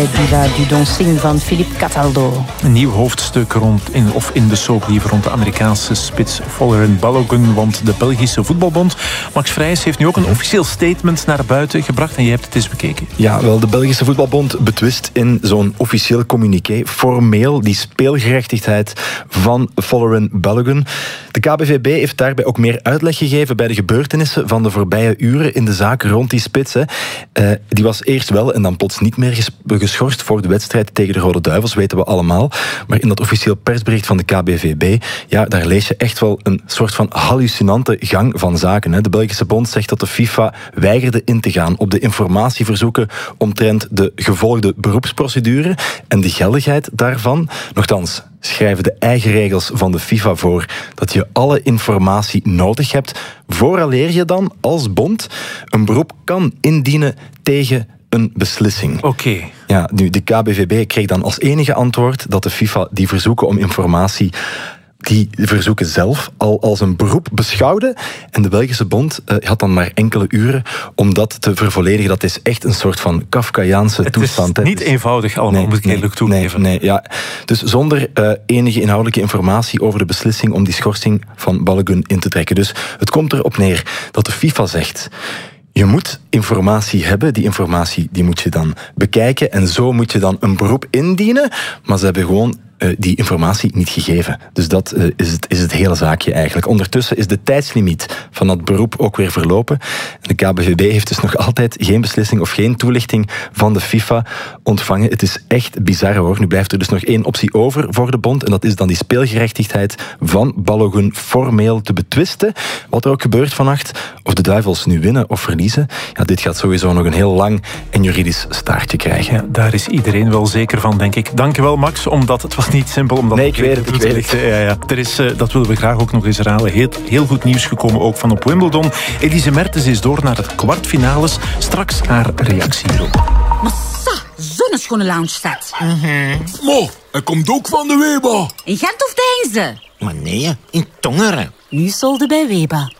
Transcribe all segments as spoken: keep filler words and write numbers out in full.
Diva du dancing van Philippe Cataldo. Een nieuw hoofdstuk rond in, of in de soap liever rond de Amerikaanse spits Folarin Balogun, want de Belgische voetbalbond Max Vrijs heeft nu ook een officieel statement naar buiten gebracht en je hebt het eens bekeken. Ja, wel, de Belgische voetbalbond betwist in zo'n officieel communiqué formeel die speelgerechtigheid van Folarin Balogun. De K B V B heeft daarbij ook meer uitleg gegeven bij de gebeurtenissen van de voorbije uren in de zaak rond die spits. Hè. Uh, die was eerst wel en dan plots niet meer ges- geschorst voor de wedstrijd tegen de Rode Duivels, weten we allemaal. Maar in dat officieel persbericht van de K B V B, ja, daar lees je echt wel een soort van hallucinante gang van zaken. Hè. De Belgische bond zegt dat de FIFA weigerde in te gaan op de informatieverzoeken omtrent de gevolgde beroepsprocedure en de geldigheid daarvan. Nochtans schrijven de eigen regels van de FIFA voor dat je alle informatie nodig hebt vooraleer je dan als bond een beroep kan indienen tegen een beslissing. Oké. Okay. Ja, nu, de K B V B kreeg dan als enige antwoord dat de FIFA die verzoeken om informatie, die verzoeken zelf al als een beroep beschouwde. En de Belgische bond uh, had dan maar enkele uren om dat te vervolledigen. Dat is echt een soort van Kafkaiaanse het toestand. Het is niet dus eenvoudig allemaal, nee, moet ik nee, eerlijk toegeven. Nee, nee, ja. Dus zonder uh, enige inhoudelijke informatie over de beslissing om die schorsing van Balogun in te trekken. Dus het komt erop neer dat de FIFA zegt: je moet informatie hebben, die informatie die moet je dan bekijken en zo moet je dan een beroep indienen, maar ze hebben gewoon uh, die informatie niet gegeven. Dus dat uh, is, het, is het hele zaakje eigenlijk. Ondertussen is de tijdslimiet van dat beroep ook weer verlopen. De K B V B heeft dus nog altijd geen beslissing of geen toelichting van de FIFA ontvangen. Het is echt bizar hoor. Nu blijft er dus nog één optie over voor de bond en dat is dan die speelgerechtigheid van Balogun formeel te betwisten. Wat er ook gebeurt vannacht, of de Duivels nu winnen of verliezen, ja, dit gaat sowieso nog een heel lang en juridisch staartje krijgen. Ja, daar is iedereen wel zeker van, denk ik. Dankjewel, Max, omdat het was niet simpel. Omdat nee, ik weet het, ik weet het. Ja, ja. Er is, uh, dat willen we graag ook nog eens herhalen, heel, heel goed nieuws gekomen ook van op Wimbledon. Elise Mertens is door naar het kwartfinales. Straks haar reactie hierop. Massa, zo'n schone lounge-stad. Mm-hmm. Mo, hij komt ook van de Weba. In Gent of Deinze? Maar nee, in Tongeren. Nu solde bij Weba.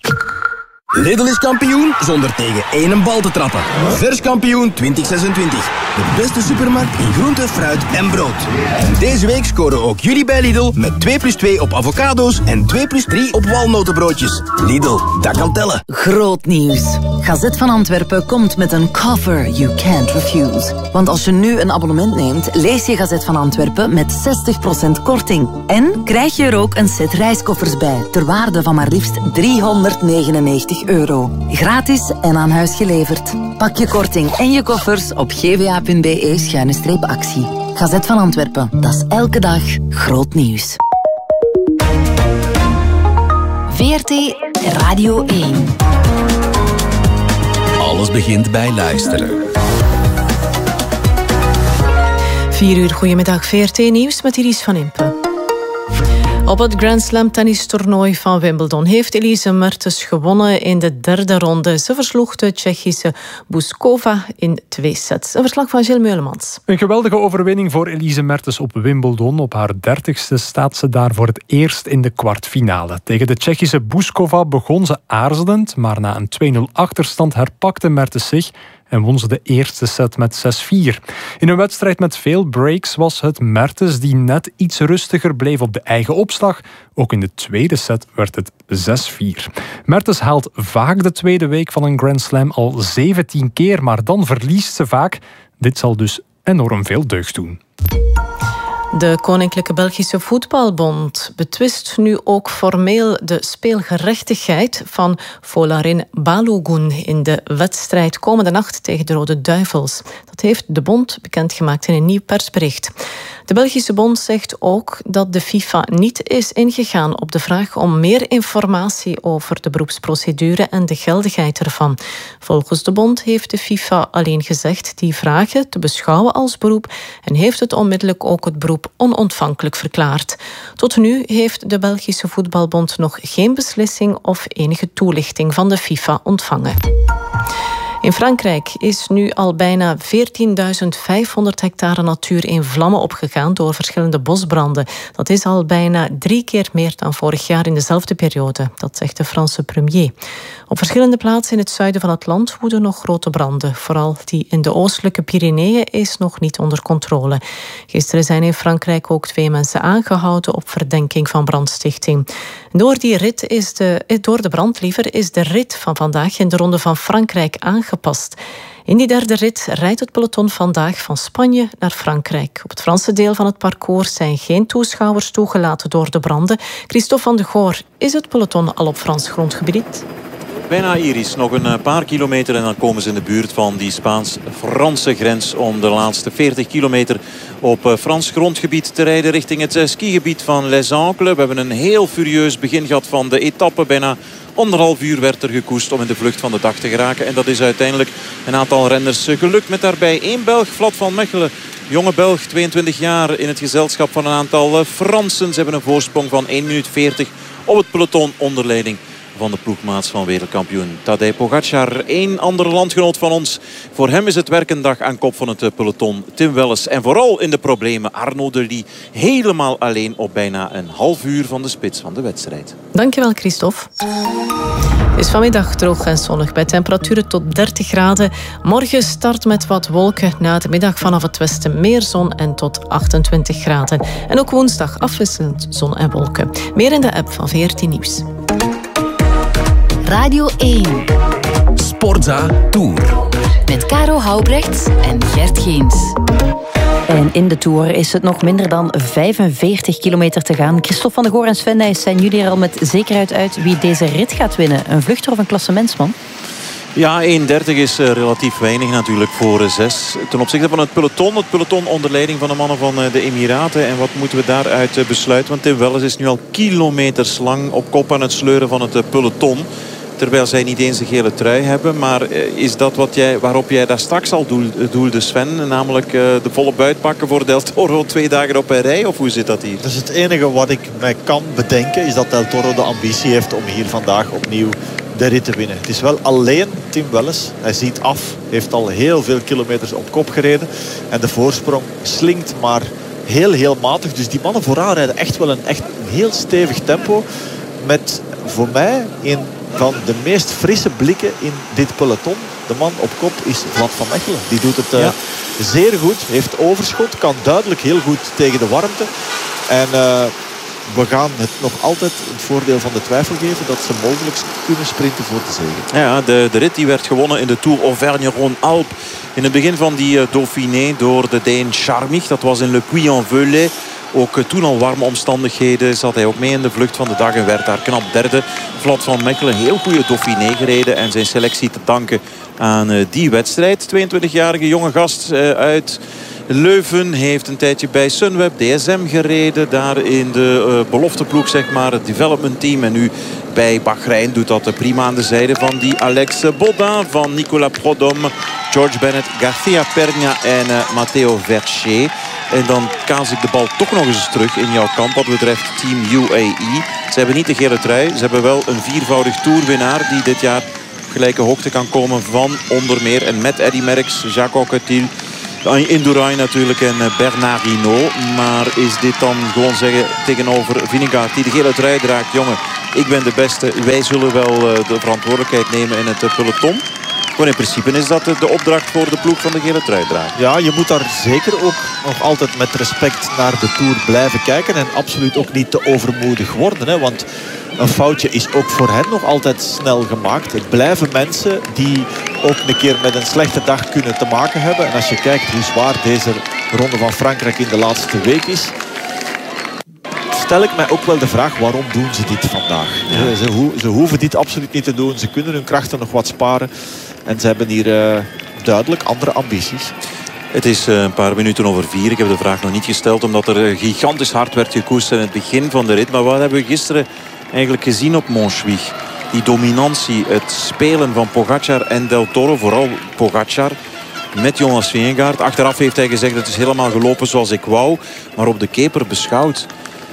Lidl is kampioen zonder tegen één bal te trappen. Vers kampioen twintig zesentwintig. De beste supermarkt in groente, fruit en brood. En deze week scoren ook jullie bij Lidl met twee plus twee op avocado's en twee plus drie op walnotenbroodjes. Lidl, dat kan tellen. Groot nieuws. Gazet van Antwerpen komt met een cover you can't refuse. Want als je nu een abonnement neemt, lees je Gazet van Antwerpen met zestig procent korting. En krijg je er ook een set reiskoffers bij, ter waarde van maar liefst driehonderdnegenennegentig euro. Gratis en aan huis geleverd. Pak je korting en je koffers op gva.be schuine streep actie. Gazet van Antwerpen, dat is elke dag groot nieuws. V R T Radio één. Alles begint bij luisteren. Vier uur, goedemiddag, V R T Nieuws met Iris van Impe. Op het Grand Slam tennistoernooi van Wimbledon heeft Elise Mertens gewonnen in de derde ronde. Ze versloeg de Tsjechische Bouzkova in twee sets. Een verslag van Gilles Meulemans. Een geweldige overwinning voor Elise Mertens op Wimbledon. Op haar dertigste staat ze daar voor het eerst in de kwartfinale. Tegen de Tsjechische Bouzkova begon ze aarzelend, maar na een twee nul achterstand herpakte Mertens zich en won ze de eerste set met zes vier. In een wedstrijd met veel breaks was het Mertens die net iets rustiger bleef op de eigen opslag. Ook in de tweede set werd het zes vier. Mertens haalt vaak de tweede week van een Grand Slam al zeventien keer, maar dan verliest ze vaak. Dit zal dus enorm veel deugd doen. De Koninklijke Belgische Voetbalbond betwist nu ook formeel de speelgerechtigheid van Folarin Balogun in de wedstrijd komende nacht tegen de Rode Duivels. Dat heeft de bond bekendgemaakt in een nieuw persbericht. De Belgische bond zegt ook dat de FIFA niet is ingegaan op de vraag om meer informatie over de beroepsprocedure en de geldigheid ervan. Volgens de bond heeft de FIFA alleen gezegd die vragen te beschouwen als beroep en heeft het onmiddellijk ook het beroep onontvankelijk verklaard. Tot nu heeft de Belgische Voetbalbond nog geen beslissing of enige toelichting van de FIFA ontvangen. In Frankrijk is nu al bijna veertienduizend vijfhonderd hectare natuur in vlammen opgegaan door verschillende bosbranden. Dat is al bijna drie keer meer dan vorig jaar in dezelfde periode. Dat zegt de Franse premier. Op verschillende plaatsen in het zuiden van het land woeden nog grote branden. Vooral die in de oostelijke Pyreneeën is nog niet onder controle. Gisteren zijn in Frankrijk ook twee mensen aangehouden op verdenking van brandstichting. Door die rit is de, door de brand liever, is de rit van vandaag in de Ronde van Frankrijk aangepast. In die derde rit rijdt het peloton vandaag van Spanje naar Frankrijk. Op het Franse deel van het parcours zijn geen toeschouwers toegelaten door de branden. Christophe van de Goor, is het peloton al op Frans grondgebied? Bijna Iris, nog een paar kilometer en dan komen ze in de buurt van die Spaans-Franse grens om de laatste veertig kilometer op Frans grondgebied te rijden richting het skigebied van Les Ancles. We hebben een heel furieus begin gehad van de etappe. Bijna anderhalf uur werd er gekoest om in de vlucht van de dag te geraken. En dat is uiteindelijk een aantal renners gelukt met daarbij één Belg, Vlad van Mechelen. Jonge Belg, tweeëntwintig jaar, in het gezelschap van een aantal Fransen. Ze hebben een voorsprong van één minuut veertig op het peloton onder leiding van de ploegmaats van wereldkampioen Tadej Pogacar. Eén andere landgenoot van ons. Voor hem is het werkendag aan kop van het peloton, Tim Welles. En vooral in de problemen Arnaud Delis. Helemaal alleen op bijna een half uur van de spits van de wedstrijd. Dankjewel, Christophe. Het is vanmiddag droog en zonnig bij temperaturen tot dertig graden. Morgen start met wat wolken. Na de middag vanaf het westen meer zon en tot achtentwintig graden. En ook woensdag afwisselend zon en wolken. Meer in de app van V R T Nieuws. Radio één. Sportza Tour. Met Caro Houbrechts en Gert Geens. En in de Tour is het nog minder dan vijfenveertig kilometer te gaan. Christophe van de Goor en Sven Nys, zijn jullie er al met zekerheid uit wie deze rit gaat winnen? Een vluchter of een klassementsman? Ja, één dertig is uh, relatief weinig natuurlijk voor uh, zes. Ten opzichte van het peloton. Het peloton onder leiding van de mannen van uh, de Emiraten. En wat moeten we daaruit uh, besluiten? Want Tim Welles is nu al kilometers lang op kop aan het sleuren van het uh, peloton. Terwijl zij niet eens een gele trui hebben. Maar uh, is dat wat jij, waarop jij daar straks al doel, doelde, Sven? Namelijk uh, de volle buit pakken voor Del Toro twee dagen op een rij? Of hoe zit dat hier? Dat is het enige wat ik mij kan bedenken. Is dat Del Toro de ambitie heeft om hier vandaag opnieuw de rit te winnen. Het is wel alleen Tim Welles. Hij ziet af. Heeft al heel veel kilometers op kop gereden. En de voorsprong slinkt maar heel, heel matig. Dus die mannen vooraan rijden echt wel een, echt een heel stevig tempo. Met voor mij een van de meest frisse blikken in dit peloton. De man op kop is Vlad van Mechelen. Die doet het uh, ja. zeer goed. Heeft overschot. Kan duidelijk heel goed tegen de warmte. En uh, we gaan het nog altijd het voordeel van de twijfel geven dat ze mogelijk kunnen sprinten voor de zege. Ja, de, de rit die werd gewonnen in de Tour Auvergne-Rhône-Alpes. In het begin van die uh, Dauphiné door de Deen Charmich. Dat was in Le Puy-en-Velay. Ook toen al warme omstandigheden zat hij ook mee in de vlucht van de dag en werd daar knap derde. Vlad van Mechelen, heel goede Dauphiné gereden en zijn selectie te danken aan uh, die wedstrijd. tweeëntwintigjarige jonge gast uh, uit Leuven heeft een tijdje bij Sunweb, D S M gereden. Daar in de uh, belofteploeg, zeg maar, het development team. En nu bij Bahrein doet dat prima aan de zijde van die Alex Bodin, van Nicolas Prudhomme, George Bennett, Garcia Perna en uh, Matteo Vercé. En dan kaas ik de bal toch nog eens terug in jouw kamp wat betreft Team U A E. Ze hebben niet de gele trui. Ze hebben wel een viervoudig toerwinnaar die dit jaar op gelijke hoogte kan komen van onder meer en met Eddy Merckx, Jacques Anquetil, Indurain natuurlijk en Bernard Hinault. Maar is dit dan gewoon zeggen tegenover Vingegaard die de gele trui draagt? Jongen, ik ben de beste. Wij zullen wel de verantwoordelijkheid nemen in het peloton. Maar in principe is dat de opdracht voor de ploeg van de gele trui draagt. Ja, je moet daar zeker ook nog altijd met respect naar de Tour blijven kijken. En absoluut ook niet te overmoedig worden. Hè, want een foutje is ook voor hen nog altijd snel gemaakt. Het blijven mensen die ook een keer met een slechte dag kunnen te maken hebben. En als je kijkt hoe zwaar deze Ronde van Frankrijk in de laatste week is, stel ik mij ook wel de vraag, waarom doen ze dit vandaag? Ja. Ze, ho ze hoeven dit absoluut niet te doen. Ze kunnen hun krachten nog wat sparen. En ze hebben hier uh, duidelijk andere ambities. Het is uh, een paar minuten over vier. Ik heb de vraag nog niet gesteld, omdat er gigantisch hard werd gekoerst in het begin van de rit. Maar wat hebben we gisteren eigenlijk gezien op Montjuïc? Die dominantie, het spelen van Pogacar en Del Toro. Vooral Pogacar met Jonas Vingegaard. Achteraf heeft hij gezegd, het is helemaal gelopen zoals ik wou. Maar op de keper beschouwd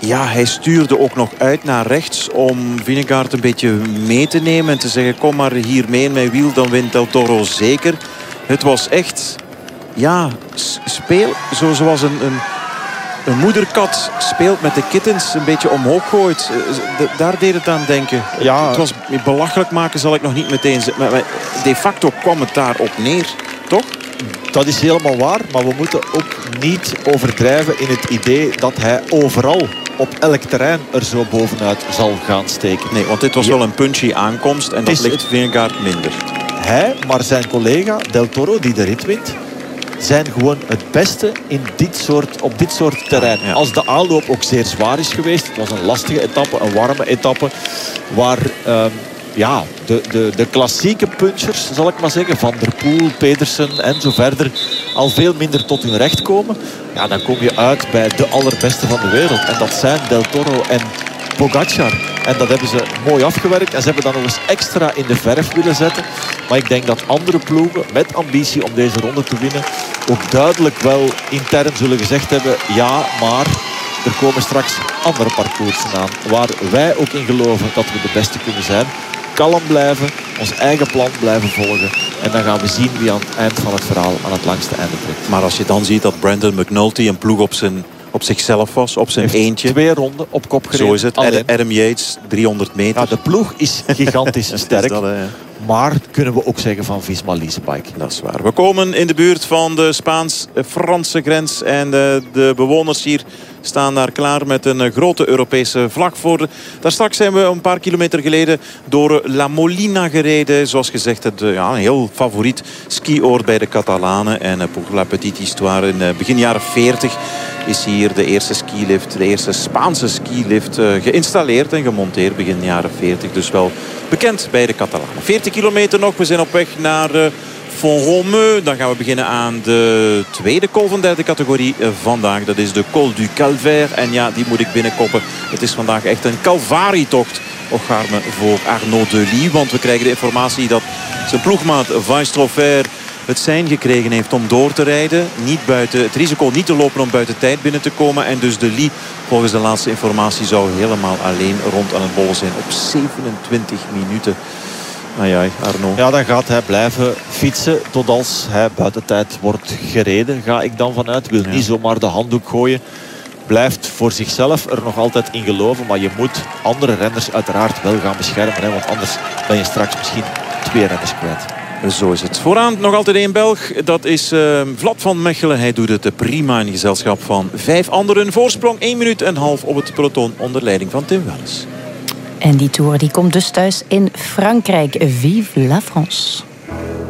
Ja, hij stuurde ook nog uit naar rechts om Vingegaard een beetje mee te nemen. En te zeggen, kom maar hier mee in mijn wiel, dan wint Del Toro zeker. Het was echt, ja, speel zoals een, een, een moederkat speelt met de kittens. Een beetje omhoog gooit. Daar deed het aan denken. Ja. Het was belachelijk maken, zal ik nog niet meteen zeggen. Maar de facto kwam het daarop neer, toch? Dat is helemaal waar, maar we moeten ook niet overdrijven in het idee dat hij overal op elk terrein er zo bovenuit zal gaan steken. Nee, want dit was ja. wel een punchy aankomst en dat ligt Vingegaard minder. Hij, maar zijn collega Del Toro, die de rit wint, zijn gewoon het beste in dit soort, op dit soort terrein. Ja. Als de aanloop ook zeer zwaar is geweest. Het was een lastige etappe, een warme etappe, waar... Um, Ja, de, de, de klassieke punchers, zal ik maar zeggen, Van der Poel, Pedersen en zo verder, al veel minder tot hun recht komen. Ja, dan kom je uit bij de allerbeste van de wereld. En dat zijn Del Toro en Pogacar. En dat hebben ze mooi afgewerkt. En ze hebben dan nog eens extra in de verf willen zetten. Maar ik denk dat andere ploegen met ambitie om deze ronde te winnen ook duidelijk wel intern zullen gezegd hebben, ja, maar... er komen straks andere parcoursen aan. Waar wij ook in geloven dat we de beste kunnen zijn. Kalm blijven, ons eigen plan blijven volgen. En dan gaan we zien wie aan het eind van het verhaal aan het langste einde trekt. Maar als je dan ziet dat Brandon McNulty een ploeg op, zijn, op zichzelf was, op zijn heeft eentje. Twee ronden op kop gereden. Zo is het. Alleen. Adam Yates, driehonderd meter. Ja, de ploeg is gigantisch sterk. Dat, hè. Maar kunnen we ook zeggen van Visma Leasebike. Dat is waar. We komen in de buurt van de Spaans-Franse grens. En de, de bewoners hier staan daar klaar met een grote Europese vlag voor. Daar straks zijn we een paar kilometer geleden door La Molina gereden. Zoals gezegd, het, ja, een heel favoriet skioord bij de Catalanen. En pour la petite histoire, in begin jaren veertig is hier de eerste skilift, de eerste Spaanse skilift uh, geïnstalleerd en gemonteerd. Begin jaren veertig, dus wel bekend bij de Catalanen. veertig kilometer nog, we zijn op weg naar uh, Font-Romeu. Dan gaan we beginnen aan de tweede col van derde categorie uh, vandaag. Dat is de Col du Calvaire. En ja, die moet ik binnenkoppen. Het is vandaag echt een calvarietocht. Och gaarne voor Arnaud Delis. Want we krijgen de informatie dat zijn ploegmaat Weistroffer het sein gekregen heeft om door te rijden. Niet buiten, het risico niet te lopen om buiten tijd binnen te komen. En dus Delis, volgens de laatste informatie, zou helemaal alleen rond aan het bollen zijn op zevenentwintig minuten. Ai, ai, Arnaud. Ja, dan gaat hij blijven fietsen tot als hij buiten tijd wordt gereden. Ga ik dan vanuit. Wil ja. niet zomaar de handdoek gooien. Blijft voor zichzelf er nog altijd in geloven. Maar je moet andere renners uiteraard wel gaan beschermen. Hè, want anders ben je straks misschien twee renners kwijt. Zo is het. Vooraan nog altijd één Belg. Dat is uh, Vlad van Mechelen. Hij doet het prima in gezelschap van vijf anderen. Voorsprong één minuut en een half op het peloton onder leiding van Tim Wellens. En die Tour die komt dus thuis in Frankrijk. Vive la France.